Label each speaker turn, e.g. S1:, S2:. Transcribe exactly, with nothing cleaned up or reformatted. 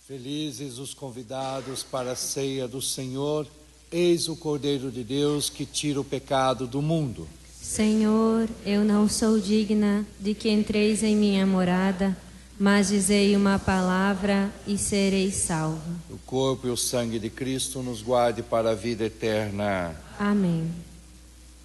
S1: Felizes os convidados para a ceia do Senhor, eis o Cordeiro de Deus que tira o pecado do mundo.
S2: Senhor, eu não sou digna de que entreis em minha morada, mas dizei uma palavra e serei salvo.
S1: O corpo e o sangue de Cristo nos guarde para a vida eterna.
S2: Amém.